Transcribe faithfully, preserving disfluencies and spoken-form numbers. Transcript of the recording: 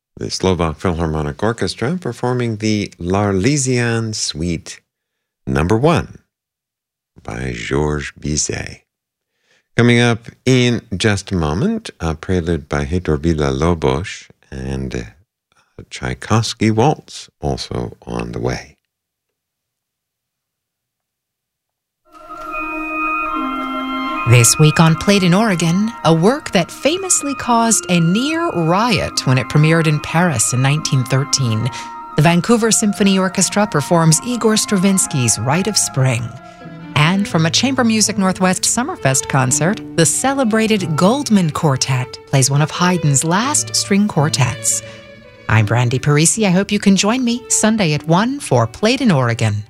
The Slovak Philharmonic Orchestra performing the L'Arlésienne Suite Number One by Georges Bizet. Coming up in just a moment, a prelude by Héctor Villa-Lobos and a Tchaikovsky Waltz also on the way. This week on Played in Oregon, a work that famously caused a near riot when it premiered in Paris in nineteen thirteen. The Vancouver Symphony Orchestra performs Igor Stravinsky's Rite of Spring. And from a Chamber Music Northwest Summerfest concert, the celebrated Goldman Quartet plays one of Haydn's last string quartets. I'm Brandy Parisi. I hope you can join me Sunday at one for Played in Oregon.